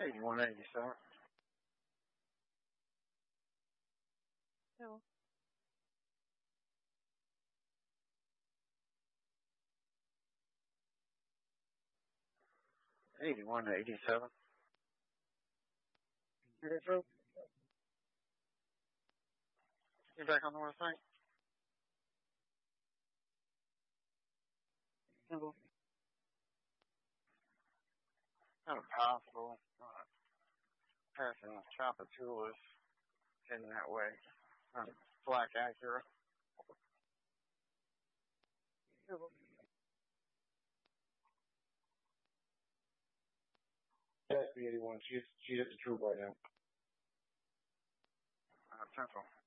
8187. No. 8187. You back on the north side? No. Not possible. Passing Chapatulas heading that way. Black Acura. No. SB81. She's at the troop right now. Central.